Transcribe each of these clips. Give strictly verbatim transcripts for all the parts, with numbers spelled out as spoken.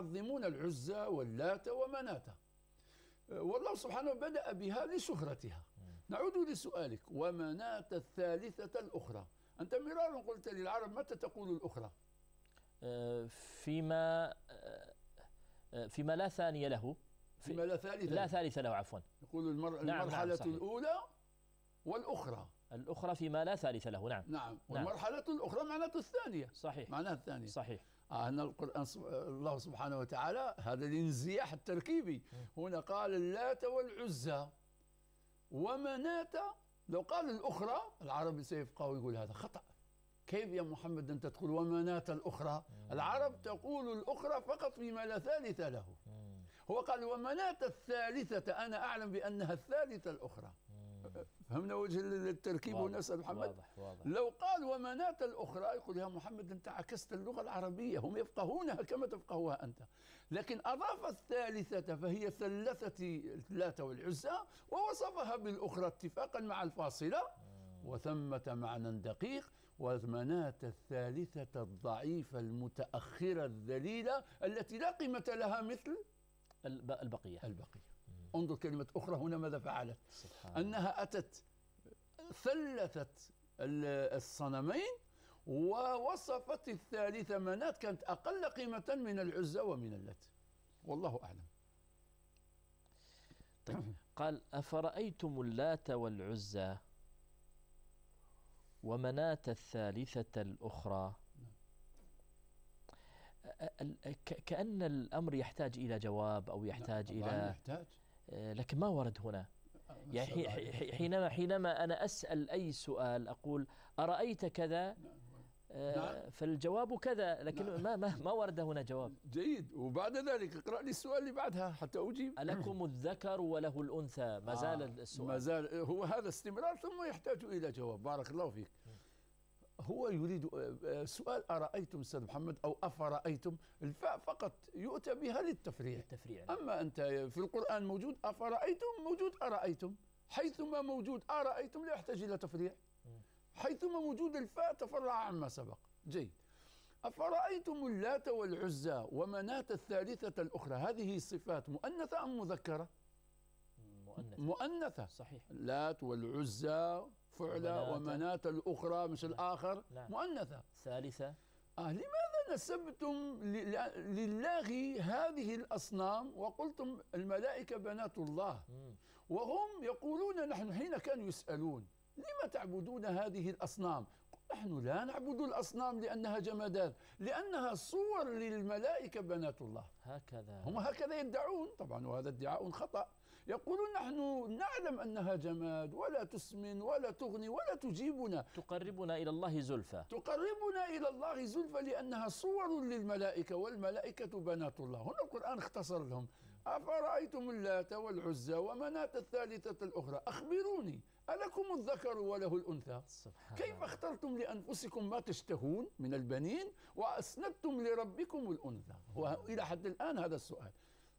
يعظمون العزى واللات ومناة، والله سبحانه بدأ بها لشهرتها. نعود لسؤالك، ومناة الثالثة الأخرى، أنت مرارا قلت للعرب متى تقول الأخرى؟ فيما فيما لا ثاني له، فيما لا ثالث لا ثالث له عفوا. يقول المر... نعم المرحلة نعم الأولى والأخرى. الأخرى فيما لا ثالث له. نعم نعم. والمرحلة نعم. الأخرى معناته الثانية. صحيح. معناها الثانية. صحيح. آه أن القرآن الله سبحانه وتعالى هذا الانزياح التركيبي هنا قال اللات والعزى ومناة. لو قال الأخرى العرب سيفقهوا يقول هذا خطأ، كيف يا محمد أنت تقول ومناة الأخرى؟ العرب تقول الأخرى فقط فيما لا ثالث له. هو قال ومناة الثالثة، أنا أعلم بأنها الثالثة الأخرى. فهمنا وجه التركيب ونسأل محمد. واضح واضح. لو قال ومناة الأخرى يقول يا محمد أنت عكست اللغة العربية، هم يفقهونها كما تفقهها أنت، لكن أضاف الثالثة فهي ثلثة اللات والعزى ووصفها بالأخرى اتفاقا مع الفاصلة، وثمة معنى دقيق، ومناة الثالثة الضعيفة المتأخرة الذليلة التي لا قيمة لها مثل البقية. البقية. انظر كلمة أخرى هنا ماذا فعلت؟ أنها أتت ثلثت الصنمين ووصفت الثالثة مناة كانت أقل قيمة من العزى ومن اللات، والله أعلم. طيب قال أفرأيتم اللات والعزى ومناة الثالثة الأخرى، كأن الأمر يحتاج إلى جواب أو يحتاج إلى يحتاج. لكن ما ورد هنا. يعني حينما حينما أنا أسأل أي سؤال أقول أرأيت كذا، آه فالجواب كذا، لكن نعم. ما ما ما ورد هنا جواب. جيد. وبعد ذلك اقرأ لي السؤال اللي بعدها حتى أجيب. ألكم الذكر وله الأنثى، ما زال آه السؤال ما زال هو هذا استمرار ثم يحتاج إلى جواب. بارك الله فيك. هو يريد سؤال أرأيتم أستاذ محمد أو أفرأيتم، الفاء فقط يؤتى بها للتفريع. التفريع. أما أنت في القرآن موجود أفرأيتم، موجود أرأيتم، حيثما موجود أرأيتم لا يحتاج إلى تفريع، حيثما موجود الفاء تفرع عما سبق. جيد. أفرأيتم اللات والعزى ومناة الثالثة الأخرى، هذه صفات مؤنثة أم مذكرة؟ مؤنثة. مؤنثة. صحيح. اللات والعزى فعلة ومناة الأخرى مش نعم. الآخر نعم. مؤنثة. ثالثة. آه لماذا نسبتم لله هذه الأصنام وقلتم الملائكة بنات الله؟ مم. وهم يقولون نحن حين كانوا يسألون لما تعبدون هذه الأصنام؟ نحن لا نعبد الأصنام لأنها جمادات، لأنها صور للملائكة بنات الله. هكذا هم هكذا يدعون طبعا، وهذا ادعاء خطأ. يقولون نحن نعلم أنها جماد ولا تسمن ولا تغني ولا تجيبنا، تقربنا إلى الله زلفى، تقربنا إلى الله زلفى لأنها صور للملائكة والملائكة بنات الله. هنا القرآن اختصر لهم أفرأيتم اللات والعزى ومناة الثالثة الأخرى أخبروني ألكم الذكر وله الأنثى؟ كيف اخترتم لأنفسكم ما تشتهون من البنين وأسندتم لربكم الأنثى؟ وإلى حد الآن هذا السؤال.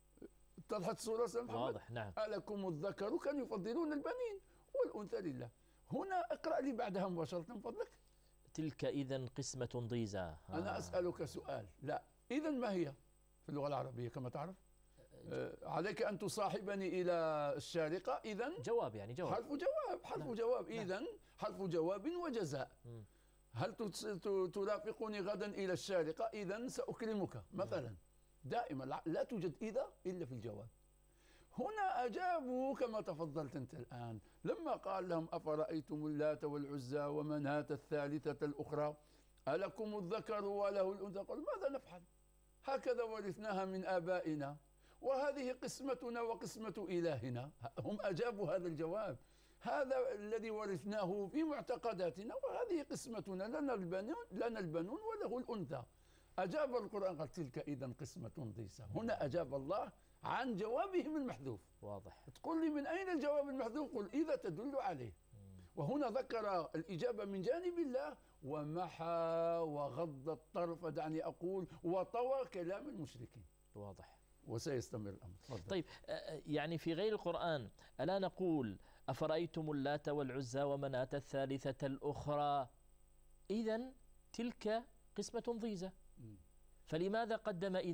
اتضحت الصورة سيد محمد؟ واضح. نعم. ألكم الذكر، كانوا يفضلون البنين والأنثى لله. هنا اقرأ لي بعدها مباشرة من فضلك. تلك إذن قسمة ضيزى. أنا أسألك سؤال. لا، إذن ما هي في اللغة العربية كما تعرف؟ آه عليك أن تصاحبني إلى الشارقة. إذن جواب، يعني جواب، حرف جواب، حرف نعم. جواب. إذن حرف جواب وجزاء. م. هل ترافقني غدا إلى الشارقة؟ إذن سأكرمك مثلا. دائما لا توجد إذا إلا في الجواب. هنا أجابوا كما تفضلت أنت الآن لما قال لهم أفرأيتم اللات والعزى ومناة الثالثة الأخرى ألكم الذكر وله الأنثى؟ قالوا ماذا نفعل؟ هكذا ورثناها من آبائنا وهذه قسمتنا وقسمة إلهنا. هم أجابوا هذا الجواب، هذا الذي ورثناه في معتقداتنا وهذه قسمتنا، لنا البنون لنا البنون وله الأنثى. أجاب القرآن قال تلك إذن قسمة ضيزى. هنا أجاب الله عن جوابهم المحذوف. واضح. تقول لي من أين الجواب المحذوف؟ قل إذا تدل عليه. وهنا ذكر الإجابة من جانب الله ومحى وغض الطرف، دعني أقول، وطوى كلام المشركين. واضح. وسيستمر الأمر. فضل. طيب يعني في غير القرآن ألا نقول أفرأيتم اللات والعزى ومناة الثالثة الأخرى إذن تلك قسمة ضيزى، فلماذا قدم إذن؟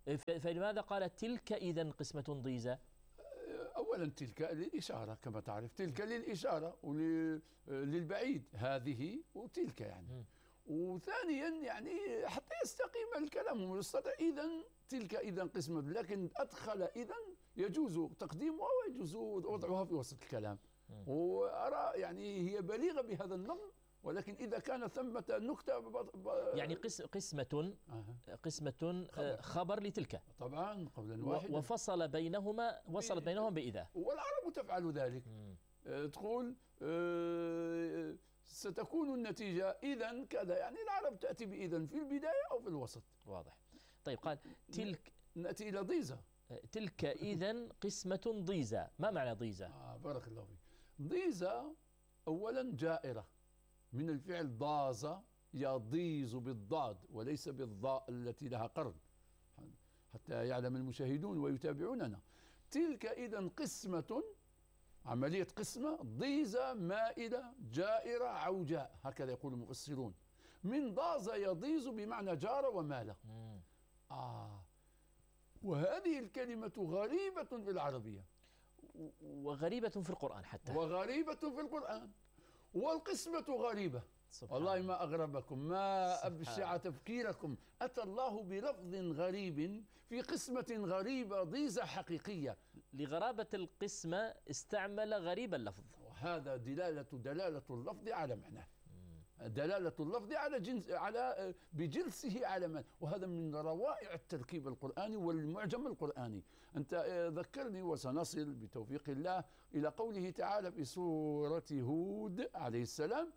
فلماذا قال تلك إذن قسمة ضيزى؟ أولا تلك للإشارة كما تعرف، تلك للإشارة وللبعيد، هذه وتلك يعني. م. وثانيا يعني حتى يستقيم الكلام ويستطيع إذن تلك إذن قسمة، لكن أدخل إذن يجوز تقديمها ويجوز وضعها في وسط الكلام. م. وأرى يعني هي بليغة بهذا النظم، ولكن إذا كان ثمة نكتة ب... ب... يعني قسمة قسمة خبر, خبر لتلك طبعا قولا واحدا، وفصل بينهما وصلت بينهما بإذا، والعرب تفعل ذلك. م. تقول أه ستكون النتيجة إذن كذا، يعني العرب تأتي بإذن في البداية أو في الوسط. واضح. طيب قال تلك، نأتي إلى ضيزة. تلك إذن قسمة ضيزة. ما معنى ضيزة؟ آه بارك الله فيك. ضيزة أولا جائرة من الفعل ضاز يضيز بالضاد وليس بالضاء التي لها قرن، حتى يعلم المشاهدون ويتابعوننا. تلك إذن قسمة، عملية قسمة، ضيزة مائلة جائرة عوجاء، هكذا يقول المفسرون. من ضاز يضيز بمعنى جار ومال. آه وهذه الكلمة غريبة في العربية وغريبة في القرآن حتى، وغريبة في القرآن، والقسمة غريبة. والله ما أغربكم، ما أبشع تفكيركم. أتى الله بلفظ غريب في قسمة غريبة ضيزة حقيقية. لغرابة القسمة استعمل غريب اللفظ، وهذا دلالة دلالة اللفظ على معناه، دلالة اللفظ على جنس على بجنسه على معنى، وهذا من روائع التركيب القرآني والمعجم القرآني. أنت ذكرني وسنصل بتوفيق الله إلى قوله تعالى في سورة هود عليه السلام: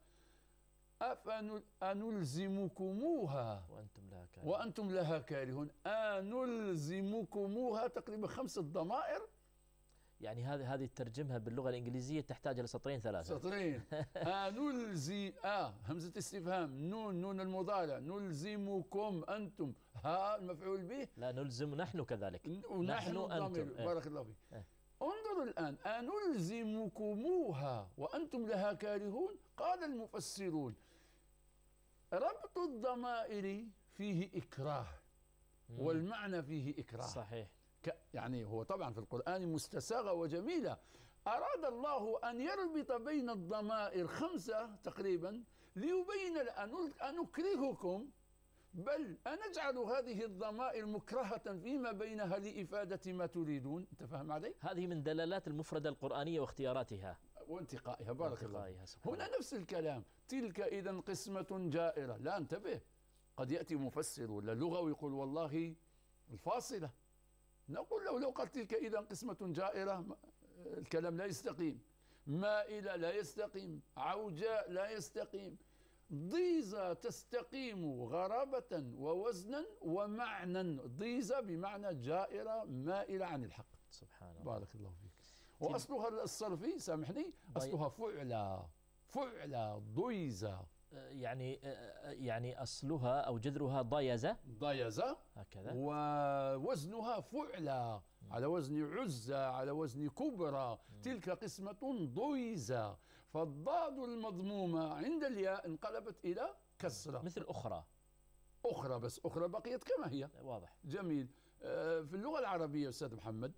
أفنلزمكموها وأنتم لها كارهون وأنتم لها كارهون. أنلزمكموها تقريبا خمسة ضمائر، يعني هذه هذه ترجمها باللغة الإنجليزية تحتاج إلى سطرين ثلاثة. سطرين. أنلزي آه همزة استفهام، نون نون المضارع، نلزمكم أنتم، ها المفعول به، لا نلزم نحن كذلك، ونحن أنتم. بارك الله فيك. انظروا الآن، أنلزمكموها وأنتم لها كارهون. قال المفسرون: ربط الضمائر فيه إكراه، والمعنى فيه إكراه. صحيح. يعني هو طبعا في القرآن مستساغة وجميلة. أراد الله أن يربط بين الضمائر خمسة تقريبا ليبين أن أكرهكم، بل أن أجعل هذه الضمائر مكرهة فيما بينها لإفادة ما تريدون. أنت فاهم علي؟ هذه من دلالات المفردة القرآنية واختياراتها وانتقائها. بارك الله. هنا نفس الكلام، تلك إذن قسمة جائرة. لا انتبه، قد يأتي مفسر ولا لغوي يقول والله الفاصلة، نقول له لو قال تلك إذن قسمة جائرة الكلام لا يستقيم، مائلة لا يستقيم، عوجاء لا يستقيم، ضيزة تستقيم غرابة ووزنا ومعنى. ضيزة بمعنى جائرة مائلة عن الحق. سبحان الله. بارك الله فيك. وأصلها الصرفي سامحني، أصلها فعلى فعلى ضيزة، يعني يعني أصلها أو جذرها ضيزة ضيزة هكذا، ووزنها فعلى على وزن عزة على وزن كبرى. تلك قسمة ضيزة، فالضاد المضمومة عند الياء انقلبت إلى كسرة، مثل أخرى. أخرى بس أخرى بقيت كما هي. واضح. جميل. في اللغة العربية أستاذ محمد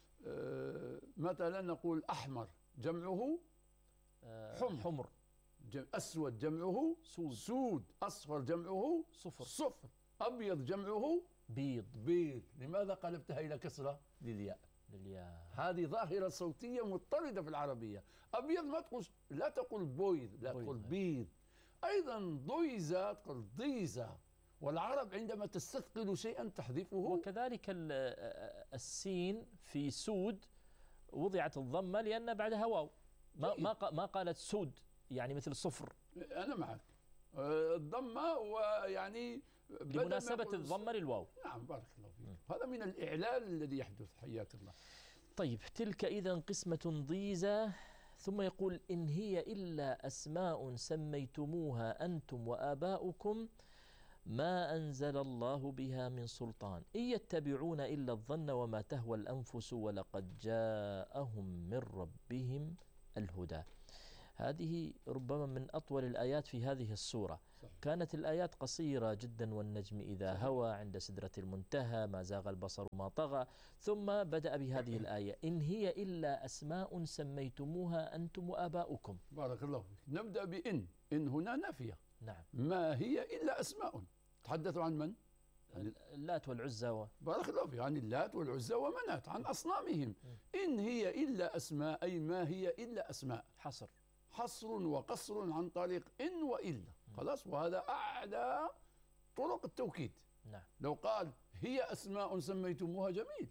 مثلا نقول أحمر جمعه حمر, حمر. أسود جمعه سود, سود. أصفر جمعه صفر صفر. أبيض جمعه بيض بيض. لماذا قلبتها إلى كسرة؟ للياء. للياء. هذه ظاهرة صوتية مضطردة في العربية. أبيض ما تقول، لا تقول بويض، لا بويض. تقول بيض. أيضا ضيزة تقول ضيزة. والعرب عندما تستثقل شيئا تحذفه. وكذلك السين في سود وضعت الضمة لأن بعدها واو، ما ما ما قالت سود يعني مثل صفر. أنا معك. الضمة ويعني بمناسبة الضمة للواو. نعم بارك الله فيك. هذا من الإعلال الذي يحدث. حياك الله. طيب تلك إذن قسمة ضيزة. ثم يقول: إن هي إلا أسماء سميتموها أنتم وآباؤكم ما أنزل الله بها من سلطان إن يتبعون إلا الظن وما تهوى الأنفس ولقد جاءهم من ربهم الهدى. هذه ربما من أطول الآيات في هذه السورة. صحيح. كانت الآيات قصيرة جدا، والنجم إذا صحيح. هوى، عند سدرة المنتهى، ما زاغ البصر ما طغى، ثم بدأ بهذه الآية: إن هي إلا أسماء سميتموها أنتم وآباؤكم. بارك الله فيك. نبدأ بإن. إن هنا نافية. نعم. ما هي إلا أسماء. تحدثوا عن من؟ اللات والعزى و... بارك الله فيك. عن اللات والعزى ومنات، عن أصنامهم. إن هي إلا أسماء، أي ما هي إلا أسماء. حصر حصر وقصر عن طريق إن وإلا. خلاص. وهذا أعلى طرق التوكيد. نعم. لو قال هي أسماء سميتموها جميل،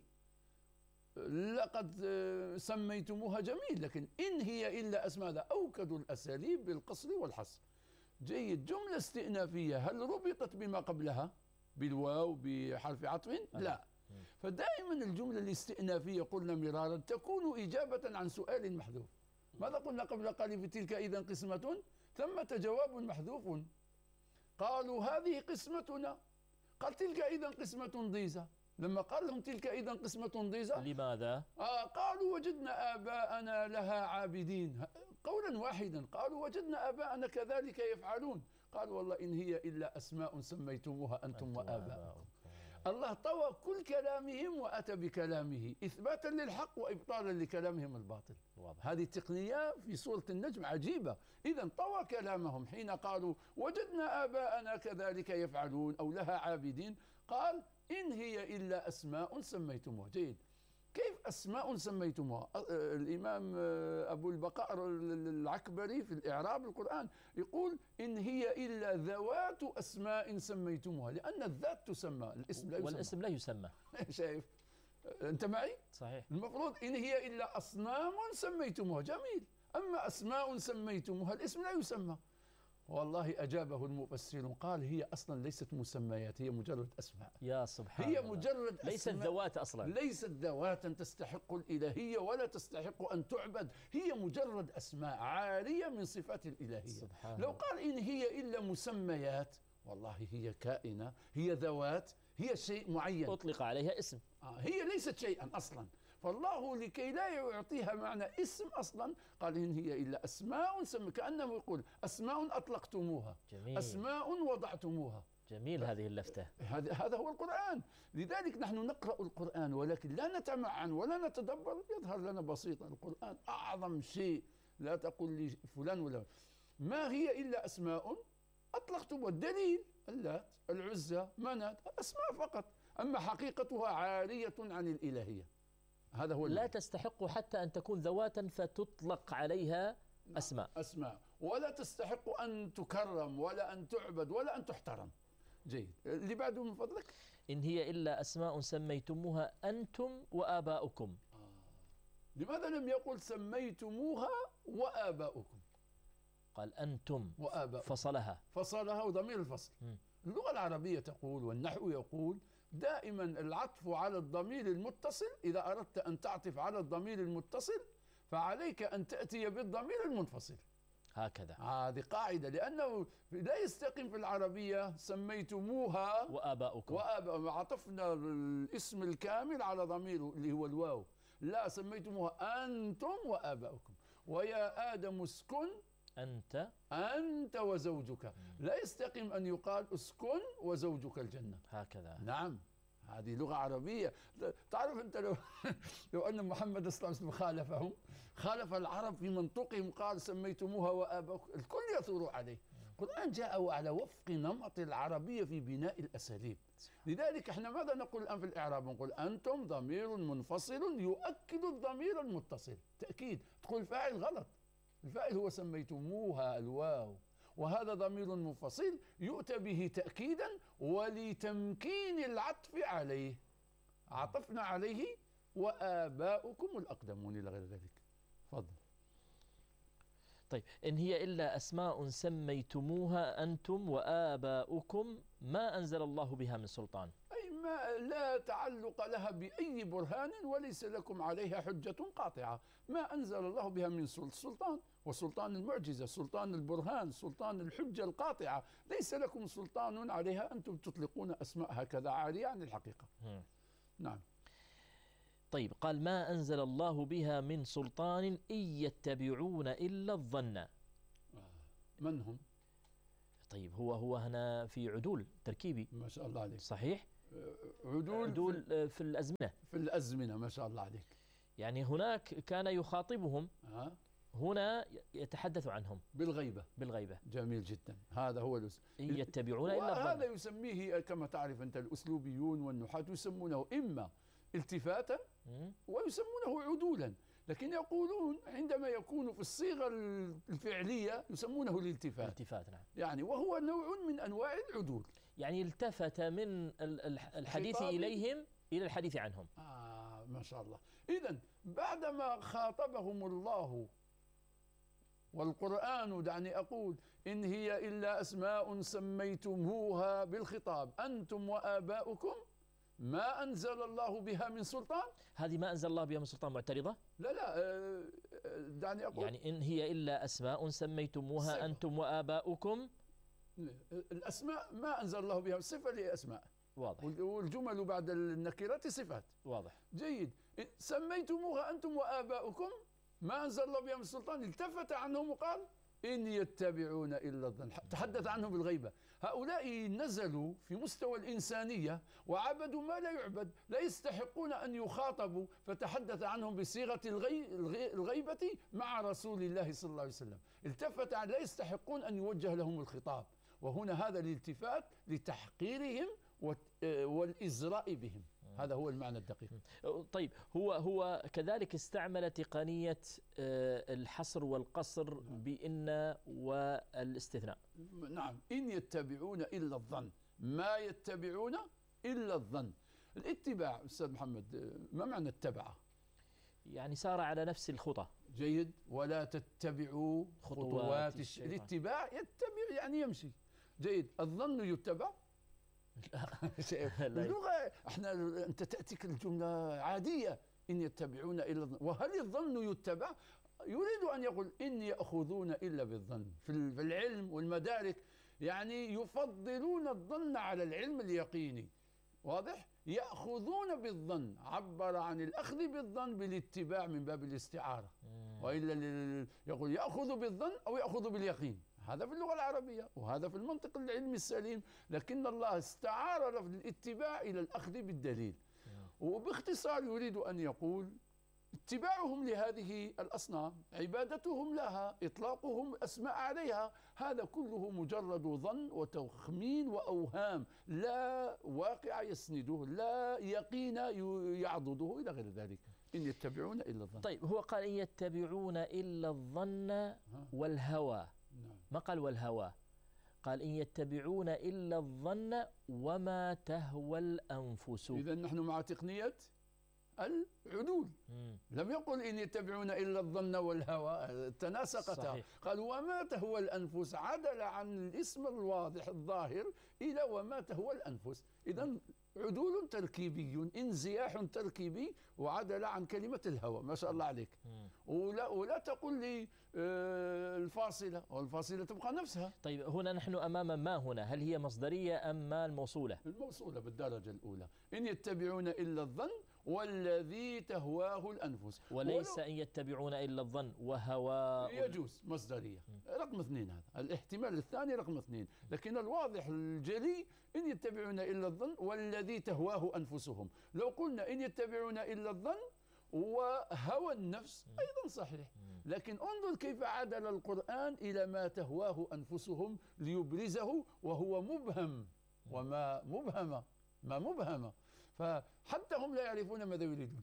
لقد سميتموها جميل، لكن إن هي إلا أسماء، هذا أوكد الأساليب بالقصر والحصر. جيد. جملة استئنافية هل ربطت بما قبلها بالواو بحرف عطف؟ لا. فدائما الجملة الاستئنافية قلنا مرارا تكون إجابة عن سؤال محذوف. ماذا قلنا قبل قليل؟ في تلك إذا قسمة ثمة جواب محذوف. قالوا هذه قسمتنا، قال تلك إذا قسمة ضيزى. لما قال لهم تلك إذا قسمة ضيزى، لماذا؟ آه قالوا وجدنا آباءنا لها عابدين. قولا واحدا قالوا وجدنا آباءنا كذلك يفعلون. قالوا والله إن هي إلا أسماء سميتموها أنتم وآباؤكم. الله طوى كل كلامهم وأتى بكلامه إثباتا للحق وإبطالا لكلامهم الباطل. واضح. هذه التقنية في سورة النجم عجيبة. إذا طوى كلامهم حين قالوا وجدنا آباءنا كذلك يفعلون أو لها عابدين، قال إن هي إلا أسماء سميتموها. جيد. كيف أسماء سميتموها؟ الإمام أبو البقاء العكبري في الإعراب القرآن يقول إن هي إلا ذوات أسماء سميتموها، لأن الذات تسمى، الاسم لا يسمى. والاسم لا يسمى. شايف؟ أنت معي؟ صحيح. المفروض إن هي إلا أصنام سميتموها. جميل. أما أسماء سميتموها الاسم لا يسمى. والله أجابه المفسرون قال هي أصلا ليست مسميات، هي مجرد أسماء. يا سبحان هي الله. مجرد أسماء، ليست ذوات أصلا، ليست ذوات تستحق الإلهية ولا تستحق أن تعبد. هي مجرد أسماء عارية من صفات الإلهية. سبحان لو قال إن هي إلا مسميات، والله هي كائنة، هي ذوات، هي شيء معين أطلق عليها اسم. آه هي ليست شيئا أصلا. فالله لكي لا يعطيها معنى اسم أصلا قال إن هي إلا أسماء سم، كأنه يقول أسماء أطلقتموها. جميل. أسماء وضعتموها. جميل. هذه اللفتة. هذا هذا هو القرآن. لذلك نحن نقرأ القرآن ولكن لا نتمعن ولا نتدبر، يظهر لنا بسيطا. القرآن أعظم شيء. لا تقل لي فلان ولا ما هي إلا أسماء أطلقتم، والدليل اللات العزى منات، أسماء فقط، أما حقيقتها عارية عن الإلهية. هذا هو لا تستحق حتى أن تكون ذواتا فتطلق عليها أسماء. أسماء ولا تستحق أن تكرم ولا أن تعبد ولا أن تحترم. جيد. اللي بعده من فضلك. إن هي إلا أسماء سميتموها أنتم وآباؤكم. آه. لماذا لم يقل سميتموها وآباؤكم؟ قال أنتم وآباؤكم. فصلها فصلها وضمير الفصل. م. اللغة العربية تقول والنحو يقول دائما العطف على الضمير المتصل، إذا أردت أن تعطف على الضمير المتصل فعليك أن تأتي بالضمير المنفصل. هكذا. هذه قاعدة، لأنه لا يستقيم في العربية سميتموها وآباؤكم وآباؤكم عطفنا الاسم الكامل على ضمير اللي هو الواو. لا، سميتموها أنتم وآباؤكم. ويا آدم اسكن أنت أنت وزوجك. لا يستقيم أن يقال اسكن وزوجك الجنة. هكذا. نعم، هذه لغة عربية. تعرف أنت لو لو أن محمد صلى الله عليه وسلم خالفهم، خالف العرب في منطقهم، قال سميتموها وآباؤكم، الكل يثور عليه. القرآن جاء على وفق نمط العربية في بناء الأساليب. لذلك احنا ماذا نقول الآن في الإعراب؟ نقول أنتم ضمير منفصل يؤكد الضمير المتصل. تأكيد. تقول فاعل غلط، الفاعل هو سميتموها الواو، وهذا ضمير منفصل يؤتى به تأكيدا ولتمكين العطف عليه. عطفنا عليه وآباؤكم الأقدمون إلى غير ذلك. فضل. طيب، إن هي إلا أسماء سميتموها أنتم وآباؤكم ما أنزل الله بها من سلطان. أي ما لا تعلق لها بأي برهان وليس لكم عليها حجة قاطعة. ما أنزل الله بها من سلطان، وسلطان المعجزة، سلطان البرهان، سلطان الحجة القاطعة. ليس لكم سلطان عليها، أنتم تطلقون أسماء هكذا عارية عن الحقيقة. م. نعم. طيب، قال ما أنزل الله بها من سلطان إن يتبعون إلا الظن. من هم؟ طيب هو هو هنا في عدول تركيبي. ما شاء الله عليك. صحيح. عدول, عدول في, في الأزمنة. في الأزمنة، ما شاء الله عليك. يعني هناك كان يخاطبهم، أه؟ هنا يتحدث عنهم بالغيبة. بالغيبة. جميل جدا. هذا هو الأس... إن يتبعون إلا الظن. هذا يسميه كما تعرف أنت الأسلوبيون والنحاة يسمونه إما التفاتا ويسمونه عدولا، لكن يقولون عندما يكون في الصيغة الفعلية يسمونه الالتفات. الالتفات، نعم. يعني وهو نوع من أنواع العدول. يعني التفت من الحديث إليهم إلى الحديث عنهم. آه ما شاء الله. إذن بعدما خاطبهم الله والقرآن، دعني أقول إن هي إلا أسماء سميتموها بالخطاب أنتم وآباؤكم ما أنزل الله بها من سلطان. هذه ما أنزل الله بها من سلطان معترضة؟ لا لا دعني أقول يعني إن هي إلا أسماء سميتموها صفة. أنتم وآباؤكم. الأسماء ما أنزل الله بها، صفة لأسماء. واضح. والجمل بعد النكرات صفات. واضح. جيد. سميتموها أنتم وآباؤكم ما أنزل الله بها من سلطان، التفت عنهم وقال إن يتبعون إلا الظن. تحدث عنهم بالغيبة. هؤلاء نزلوا في مستوى الإنسانية وعبدوا ما لا يعبد، لا يستحقون أن يخاطبوا، فتحدث عنهم بصيغة الغي... الغيبة مع رسول الله صلى الله عليه وسلم. التفت عن لا يستحقون أن يوجه لهم الخطاب، وهنا هذا الالتفات لتحقيرهم والإزراء بهم. هذا هو المعنى الدقيق. طيب هو هو كذلك استعمل تقنية الحصر والقصر بإن والاستثناء. نعم. إن يتبعون إلا الظن، ما يتبعون إلا الظن. الاتباع أستاذ محمد ما معنى اتبع؟ يعني سار على نفس الخطى. جيد. ولا تتبعوا خطوات, خطوات الشيطان. الاتباع يتبع يعني يمشي. جيد. الظن يتبع؟ اللغة احنا انت تأتيك الجملة عادية إن يتبعون إلا الظن، وهل الظن يتبع؟ يريد أن يقول إن يأخذون إلا بالظن. في العلم والمدارك يعني يفضلون الظن على العلم اليقيني. واضح؟ يأخذون بالظن، عبر عن الأخذ بالظن بالاتباع من باب الاستعارة، وإلا يقول يأخذ بالظن أو يأخذ باليقين. هذا في اللغة العربية وهذا في المنطق العلمي السليم، لكن الله استعار لفظ الاتباع إلى الأخذ بالدليل. وباختصار يريد أن يقول اتباعهم لهذه الأصنام، عبادتهم لها، إطلاقهم أسماء عليها، هذا كله مجرد ظن وتخمين وأوهام، لا واقع يسنده، لا يقين يعضده إلى غير ذلك. إن يتبعون إلا الظن. طيب هو قال إن يتبعون إلا الظن والهوى. ما قال والهوى، قال إن يتبعون إلا الظن وما تهوى الأنفس. إذا نحن مع تقنية العدول. مم. لم يقل إن يتبعون إلا الظن والهوى، تناسقتا. قال وما تهوى الأنفس، عدل عن الاسم الواضح الظاهر إلى وما تهوى الأنفس. إذا عدول تركيبي، انزياح تركيبي، وعدل عن كلمة الهوى. ما شاء الله عليك. ولا, ولا تقل لي آه الفاصلة، والفاصلة تبقى نفسها. طيب هنا نحن أمام ما هنا، هل هي مصدرية أم ما الموصولة؟ الموصولة بالدرجة الأولى. إن يتبعون إلا الظن والذي تهواه الأنفس، وليس إن يتبعون إلا الظن وهوى. يجوز مصدرية. رقم اثنين، هذا الاحتمال الثاني رقم اثنين، لكن الواضح الجلي إن يتبعون إلا الظن والذي تهواه أنفسهم. لو قلنا إن يتبعون إلا الظن وهوى النفس أيضا صحيح، لكن انظر كيف عدل القرآن إلى ما تهواه أنفسهم ليبرزه، وهو مبهم، وما مبهمة ما مبهمة، فحتى هم لا يعرفون ماذا يريدون.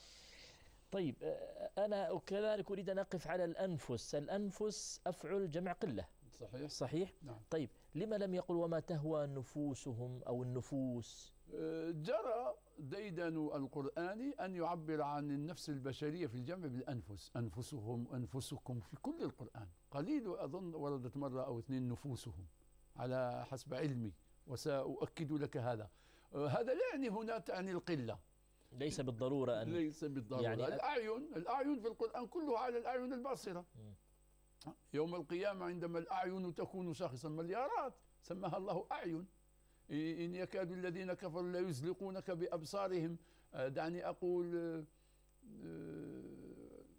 طيب أنا كذلك أريد أن أقف على الأنفس. الأنفس أفعل جمع قلة. صحيح. صحيح؟ نعم. طيب لما لم يقل وما تهوى نفوسهم أو النفوس؟ جرى ديدن القرآن أن يعبر عن النفس البشرية في الجمع بالأنفس، أنفسهم أنفسكم، في كل القرآن. قليل أظن وردت مرة أو اثنين نفوسهم على حسب علمي، وسأؤكد لك هذا. هذا لا يعني هنا تعني القلة، ليس بالضرورة أن ليس بالضرورة يعني الأعين الأعين في القرآن كلها على الأعين الباصرة. يوم القيامة عندما الأعين تكون شاخصا مليارات سماها الله أعين. إن يكاد الذين كفروا لا يزلقونك بأبصارهم. دعني أقول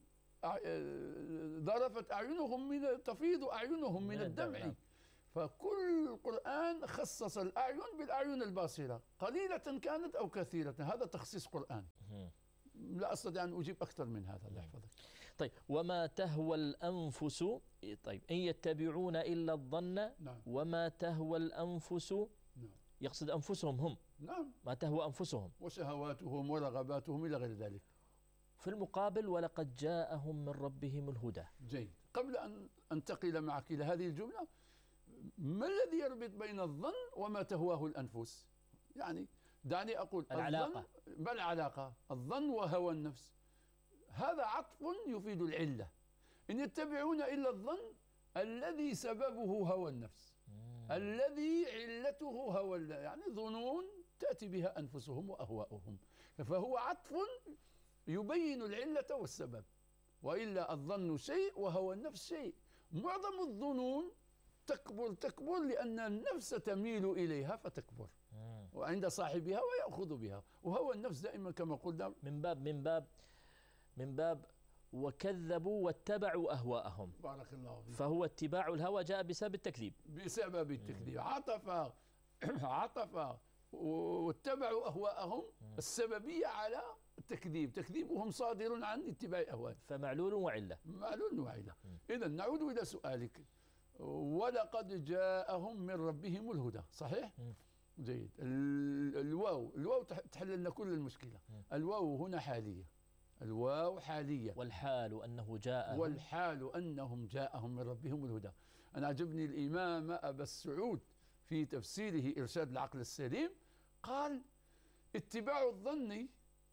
ذرفت أعينهم من تفيض أعينهم من الدمع. فكل القرآن خصص الأعين بالأعين الباصرة، قليلة كانت أو كثيرة، هذا تخصيص قرآن. لا أستطيع أن أجيب أكثر من هذا، الله يحفظك. طيب، وما تهوى الأنفس، طيب إن يتبعون إلا الظن. نعم. وما تهوى الأنفس، نعم. يقصد أنفسهم هم. نعم. ما تهوى أنفسهم وشهواتهم ورغباتهم إلى غير ذلك. في المقابل ولقد جاءهم من ربهم الهدى. جيد. قبل أن أنتقل معك إلى هذه الجملة، ما الذي يربط بين الظن وما تهواه الأنفس؟ يعني دعني أقول العلاقة. ما العلاقة؟ الظن وهوى النفس هذا عطف يفيد العلة. إن يتبعون إلا الظن الذي سببه هوى النفس، مم. الذي علته هوى، يعني ظنون تأتي بها أنفسهم وأهواؤهم، فهو عطف يبين العلة والسبب. وإلا الظن شيء وهوى النفس شيء. معظم الظنون تكبر تكبر لأن النفس تميل إليها فتكبر وعند صاحبها ويأخذ بها، وهو النفس دائما كما قلنا من باب من باب من باب وكذبوا واتبعوا أهواءهم. بارك الله فيك. فهو اتباع الهوى جاء بسبب التكذيب. بسبب التكذيب عطف عطف واتبعوا أهواءهم، السببية على التكذيب، تكذيبهم صادر عن اتباع أهواءهم. فمعلول وعلة. معلول وعلة. إذا نعود إلى سؤالك، ولقد جاءهم من ربهم الهدى، صحيح؟ م. جيد. الواو الواو تحل لنا كل المشكلة. م. الواو هنا حالية، الواو حالية. والحال أنه جاءهم والحال أنهم جاءهم من ربهم الهدى. أنا عجبني الإمام أبا السعود في تفسيره إرشاد العقل السليم، قال اتباع الظن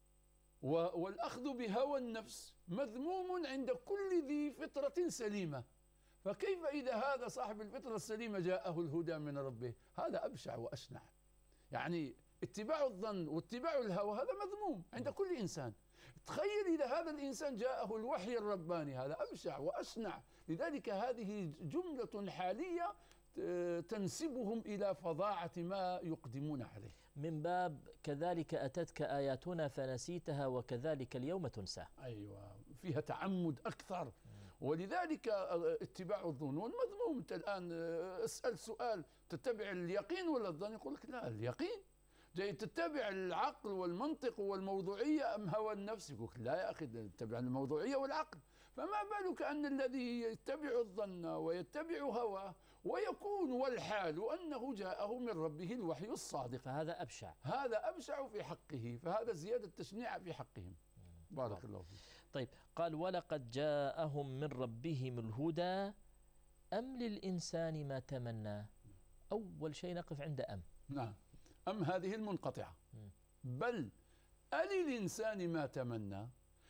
والأخذ بهوى النفس مذموم عند كل ذي فطرة سليمة، فكيف إذا هذا صاحب الفطرة السليمة جاءه الهدى من ربه؟ هذا أبشع وأشنع. يعني اتباع الظن واتباع الهوى هذا مذموم عند كل إنسان. تخيل إذا هذا الإنسان جاءه الوحي الرباني، هذا أبشع وأشنع. لذلك هذه جملة حالية تنسبهم إلى فظاعة ما يقدمون عليه. من باب كذلك أتتك آياتنا فنسيتها وكذلك اليوم تنسى. أيوة، فيها تعمد أكثر. ولذلك اتباع الظنون مذموم. أنت الآن اسأل سؤال، تتبع اليقين ولا الظن؟ يقول لك لا، اليقين. جاي تتبع العقل والمنطق والموضوعية أم هوى النفس؟ يقول لك لا يا أخي، تتبع الموضوعية والعقل. فما بالك أن الذي يتبع الظن ويتبع هواه ويكون والحال أنه جاءه من ربه الوحي الصادق؟ فهذا أبشع. هذا أبشع في حقه، فهذا زيادة تشنيع في حقهم. بارك الله فيك. طيب، قال ولقد جاءهم من ربهم الهدى أم للإنسان ما تمنى. أول شيء نقف عند أم. نعم، أم هذه المنقطعة. بل أللإنسان ما تمنى،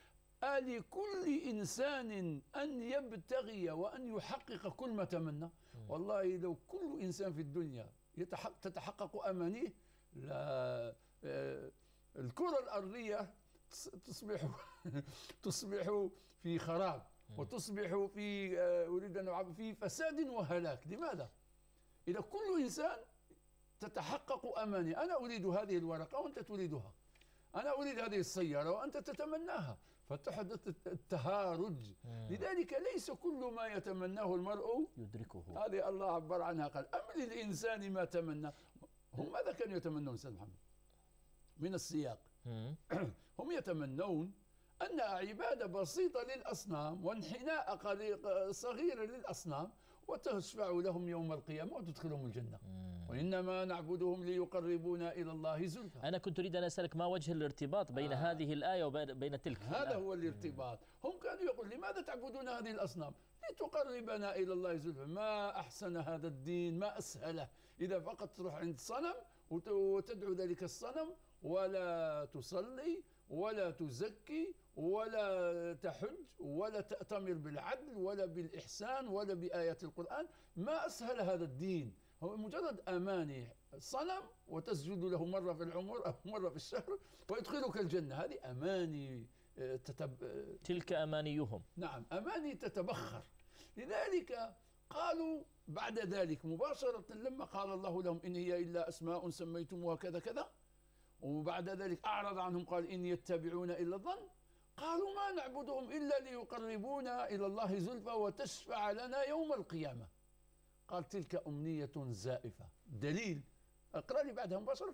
ألكل إنسان أن يبتغي وأن يحقق كل ما تمنى. والله لو كل إنسان في الدنيا يتحقق تتحقق أمانيه، لا الكرة الأرضية تصبح تصبح في خراب، وتصبح في أريد أن في فساد وهلاك. لماذا؟ إذا كل إنسان تتحقق أماني، أنا أريد هذه الورقة وأنت تريدها، أنا أريد هذه السيارة وأنت تتمناها، فتحدث التهارج. لذلك ليس كل ما يتمناه المرء يدركه. هذه الله عبر عنها، قال أم للإنسان ما تمنى. هم ماذا كانوا يتمنون سيد محمد من السياق؟ هم يتمنون أن عبادة بسيطة للأصنام وانحناء صغيرة للأصنام وتشفع لهم يوم القيامة وتدخلهم الجنة. وإنما نعبدهم ليقربونا إلى الله زلفى. أنا كنت أريد أن أسألك ما وجه الارتباط بين آه. هذه الآية وبين تلك. هذا الآية. هو الارتباط. هم كانوا يقول لماذا تعبدون هذه الأصنام؟ لتقربنا إلى الله زلفى. ما أحسن هذا الدين، ما أسهله. إذا فقط تروح عند صنم وتدعو ذلك الصنم ولا تصلي ولا تزكي ولا تحج ولا تأتمر بالعدل ولا بالإحسان ولا بآيات القرآن، ما أسهل هذا الدين. هو مجرد أماني، صنم وتسجد له مرة في العمر أو مرة في الشهر ويدخلك الجنة. هذه أماني تتب... تلك أمانيهم. نعم، أماني تتبخر. لذلك قالوا بعد ذلك مباشرة لما قال الله لهم إن هي إلا أسماء سميتموها كذا كذا، وبعد ذلك أعرض عنهم قال إن يتبعون إلا الظن. قالوا ما نعبدهم إلا ليقربونا إلى الله زلفى وتشفع لنا يوم القيامة. قال تلك أمنية زائفة. دليل اقرأ لي بعدها مباشرة.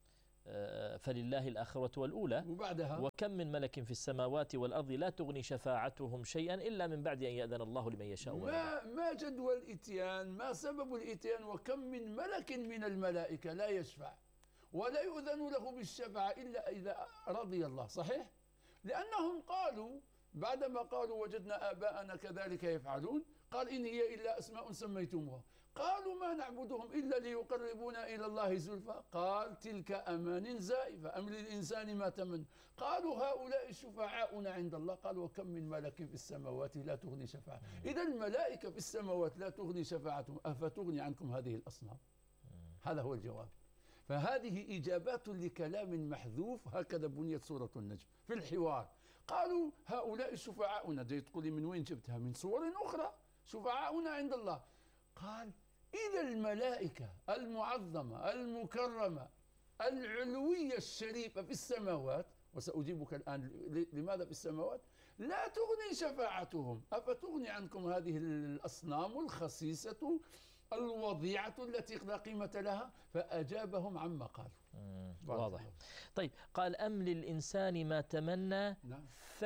فلله الآخرة والأولى وبعدها وكم من ملك في السماوات والأرض لا تغني شفاعتهم شيئا إلا من بعد أن يأذن الله لمن يشاء. ما, ما جدوى الإتيان؟ ما سبب الإتيان؟ وكم من ملك من الملائكة لا يشفع ولا يؤذن له بالشفاعة إلا إذا رضي الله. صحيح؟ لأنهم قالوا بعدما قالوا وجدنا آباءنا كذلك يفعلون، قال إن هي إلا أسماء سميتموها. قالوا ما نعبدهم إلا ليقربونا إلى الله زلفى. قال تلك أمان زائفة، أم للإنسان ما تمنى. قالوا هؤلاء شفعاؤنا عند الله. قال وكم من ملك في السماوات لا تغني شفاعة. إذا الملائكة في السماوات لا تغني شفاعتهم، أفتغني عنكم هذه الأصنام؟ هذا هو الجواب. فهذه إجابات لكلام محذوف. هكذا بنيت سورة النجم في الحوار. قالوا هؤلاء شفعاؤنا. دي تقولي من وين جبتها؟ من صور أخرى. شفعاؤنا عند الله. قال إذا الملائكة المعظمة المكرمة العلوية الشريفة في السماوات، وسأجيبك الآن لماذا في السماوات، لا تغني شفاعتهم، أفتغني عنكم هذه الأصنام الخسيسة الوضيعة التي لا قيمة لها؟ فأجابهم عما قالوا. واضح. طيب قال أم للإنسان ما تمنى. نعم.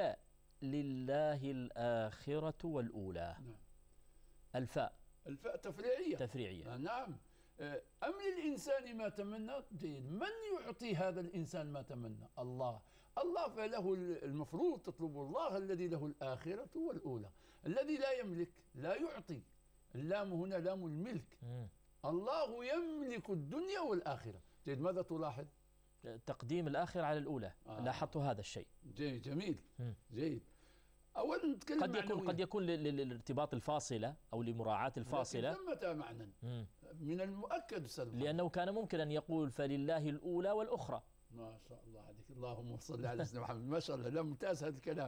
فلله الآخرة والأولى. نعم. الفاء الفاء تفريعية. تفريعية. نعم. أم للإنسان ما تمنى. جيد. من يعطي هذا الإنسان ما تمنى؟ الله. الله فله المفروض تطلب الله الذي له الآخرة والأولى، الذي لا يملك لا يعطي. اللام هنا لام الملك. م. الله يملك الدنيا والآخرة. جيد. ماذا تلاحظ؟ تقديم الآخرة على الأولى. آه. لاحظت هذا الشيء. جيد. جميل. م. جيد. أولا نتكلم قد يكون معنوية. قد يكون للارتباط الفاصلة أو لمراعاة الفاصلة. لكن ثمة معنى م. من المؤكد سلم. لأنه كان ممكن أن يقول فلله الأولى والأخرى. ما شاء الله عليك. اللهم صل على سيدنا محمد. ما شاء الله. لا ممتاز هذا الكلام.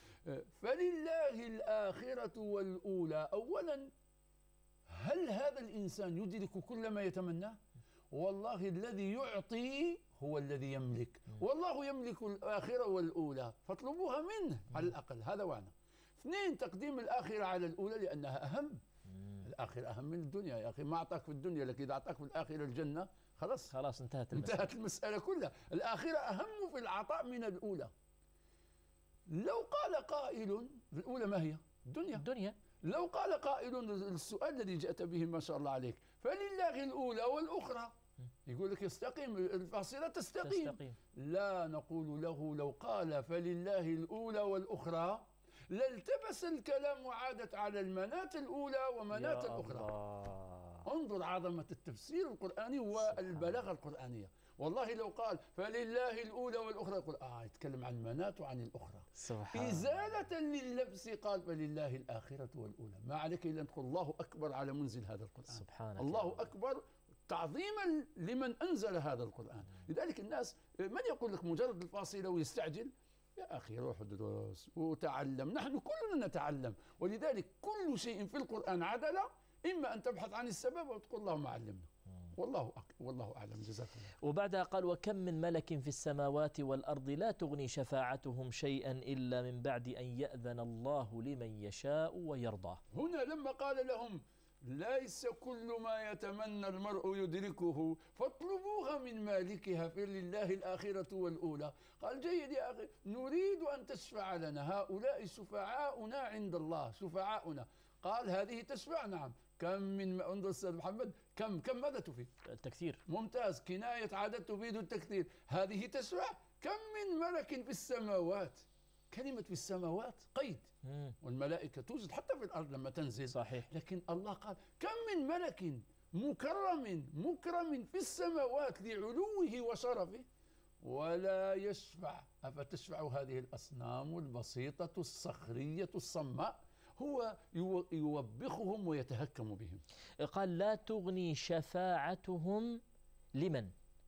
فلله الآخرة والأولى. أولا هل هذا الإنسان يدرك كل ما يتمناه؟ والله الذي يعطي هو الذي يملك، والله يملك الآخرة والأولى، فاطلبوها منه على الأقل. هذا وانا. اثنين، تقديم الآخرة على الأولى لأنها أهم. الآخرة أهم من الدنيا يا أخي. ما أعطاك في الدنيا، لكن إذا أعطاك في الآخرة الجنة خلاص خلاص انتهت المسألة. انتهت المسألة كلها. الآخرة أهم في العطاء من الأولى. لو قال قائل، الأولى ما هي؟ الدنيا. الدنيا. لو قال قائل السؤال الذي جاءت به ما شاء الله عليك، فلله الأولى والأخرى، يقول لك يستقيم الفاصلة تستقيم. تستقيم. لا نقول له لو قال فلله الأولى والأخرى لالتبس الكلام وعادت على المنات الأولى ومنات الأخرى. الله. انظر عظمة التفسير القرآني والبلاغة القرآنية. والله لو قال فلله الأولى والأخرى يقول آه يتكلم عن منات وعن الأخرى. سبحان. إزالة لللبس قال فلله الآخرة والأولى. ما عليك إلا أن تقول الله أكبر على منزل هذا القرآن. سبحانك. الله أكبر تعظيما لمن أنزل هذا القرآن. لذلك الناس من يقول لك مجرد الفاصلة ويستعجل؟ يا أخي روح ادرس وتعلم. نحن كلنا نتعلم، ولذلك كل شيء في القرآن عدل. إما أن تبحث عن السبب أو تقول اللهم علمنا. والله أك... والله أعلم. جزاك الله. وبعدها قال وكم من ملك في السماوات والأرض لا تغني شفاعتهم شيئا إلا من بعد أن يأذن الله لمن يشاء ويرضى. هنا لما قال لهم ليس كل ما يتمنى المرء يدركه فاطلبوها من مالكها فلله الآخرة والأولى. قال جيد يا أخي، نريد أن تشفع لنا. هؤلاء شفعاؤنا عند الله. شفعاؤنا. قال هذه تشفع. نعم. كم من انظر أستاذ محمد، كم كم ماذا تفيد؟ التكثير. ممتاز. كناية عدد تفيد التكثير. هذه تشفع. كم من ملك في السماوات. كلمة في السماوات قيد. مم. والملائكة توجد حتى في الأرض لما تنزل. صحيح. لكن الله قال كم من ملك مكرم مكرم في السماوات لعلوه وشرفه ولا يشفع. أفتشفع هذه الأصنام البسيطة الصخرية الصماء؟ هو يوبخهم ويتهكم بهم. قال لا تغني شفاعتهم لمن؟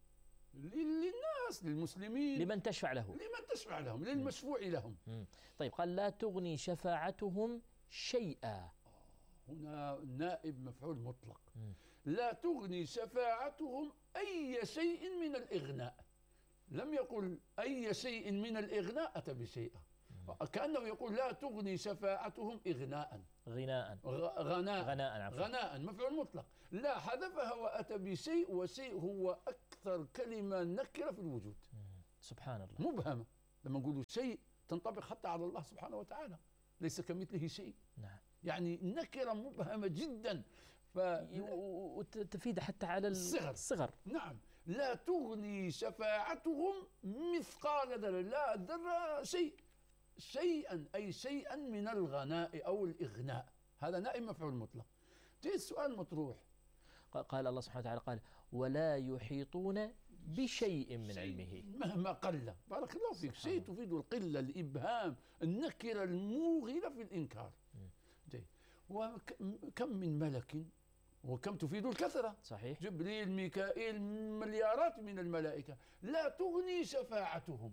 للناس، للمسلمين. لمن تشفع له؟ لمن تشفع لهم، للمشفوع لهم. مم. طيب قال لا تغني شفاعتهم شيئا. هنا نائب مفعول مطلق. مم. لا تغني شفاعتهم أي شيء من الإغناء. لم يقل أي شيء من الإغناء أتى بشيء. كأنه يقول لا تغني شفاعتهم إغناء غناء غناء غناء عفوا. غناء مفعول مطلق، لا حذفها وأتى بشيء، وشيء هو أكثر كلمة نكرة في الوجود. سبحان الله. مبهمة. لما نقول شيء تنطبق حتى على الله سبحانه وتعالى، ليس كمثله شيء. نعم. يعني نكرة مبهمة جدا، ف... وتفيد حتى على الصغر. الصغر. نعم. لا تغني شفاعتهم مثقال ذرة، لا ذرة شيء، شيئا أي شيئا من الغناء أو الإغناء، هذا نائم مفعول مطلق. جاء السؤال مطروح، قال الله سبحانه وتعالى قال ولا يحيطون بشيء من علمه مهما قل. بارك الله فيك. شيء تفيد القلة، الإبهام، النكرة الموغلة في الإنكار. جاي. وكم من ملك، وكم تفيد الكثرة. صحيح. جبريل، ميكائيل، مليارات من الملائكة، لا تغني شفاعتهم.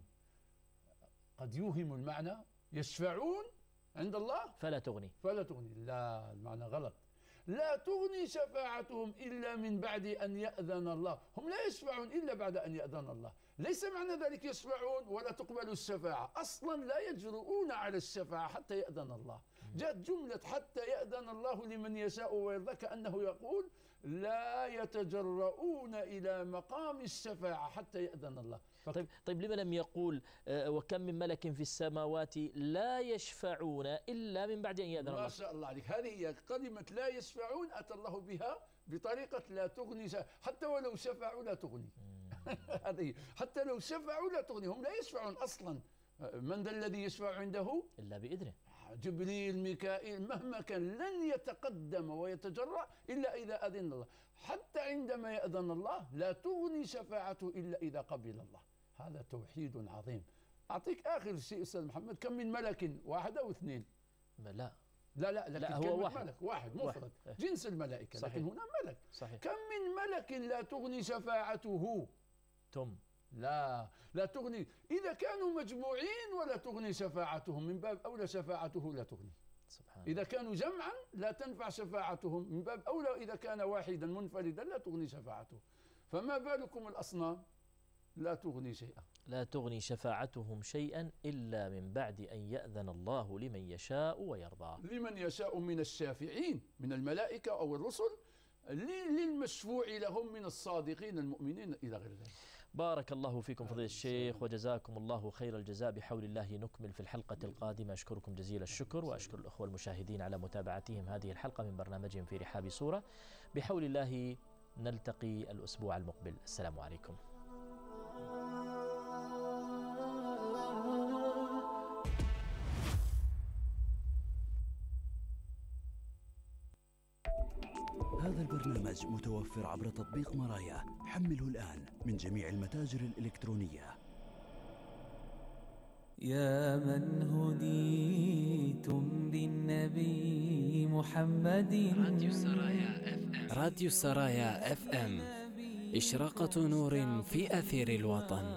قد يوهم المعنى يشفعون عند الله فلا تغني فلا تغني لا، المعنى غلط. لا تغني شفاعتهم إلا من بعد أن يأذن الله. هم لا يشفعون إلا بعد أن يأذن الله، ليس معنى ذلك يشفعون ولا تقبل الشفاعة، أصلا لا يجرؤون على الشفاعة حتى يأذن الله. جاءت جملة حتى يأذن الله لمن يشاء ويرضى، كأنه يقول لا يتجرؤون إلى مقام الشفاعة حتى يأذن الله. طيب طيب لما لم يقول وكم من ملك في السماوات لا يشفعون إلا من بعد أن يأذن الله؟ ما شاء الله عليك. هذه هي كلمة لا يشفعون، أتى الله بها بطريقة لا تغني، حتى ولو شفعوا لا تغني. هذه حتى لو شفعوا لا تغني، هم لا يشفعون أصلا. من ذا الذي يشفع عنده إلا بإذنه؟ جبريل، ميكائيل، مهما كان لن يتقدم ويتجرأ إلا إذا أذن الله. حتى عندما يأذن الله لا تغني شفاعته إلا إذا قبل الله. هذا توحيد عظيم. أعطيك آخر شيء أستاذ محمد، كم من ملك؟ واحد أو اثنين؟ لا لا لا, لا هو واحد. ملك واحد مفرد، جنس الملائكة. صحيح. لكن هنا ملك. صحيح. كم من ملك لا تغني شفاعته؟ تم لا لا تغني. إذا كانوا مجموعين ولا تغني شفاعتهم، من باب أولى شفاعته لا تغني. سبحان. إذا كانوا جمعا لا تنفع شفاعتهم، من باب أولى إذا كان واحدا منفردا لا تغني شفاعته، فما بالكم الأصنام؟ لا تغني شيئا. لا تغني شفاعتهم شيئا إلا من بعد أن يأذن الله لمن يشاء ويرضى. لمن يشاء من الشافعين من الملائكة أو الرسل، للمشفوع لهم من الصادقين المؤمنين إلى غير ذلك. بارك الله فيكم فضيلة الشيخ وجزاكم الله خير الجزاء. بحول الله نكمل في الحلقة القادمة. أشكركم جزيل الشكر، وأشكر الأخوة المشاهدين على متابعتهم هذه الحلقة من برنامجهم في رحاب سورة. بحول الله نلتقي الأسبوع المقبل. السلام عليكم. هذا البرنامج متوفر عبر تطبيق مرايا، حمله الآن من جميع المتاجر الإلكترونية. يا من هديتم بالنبي محمد. راديو سرايا اف ام. راديو سرايا اف ام، إشراقة نور في أثير الوطن.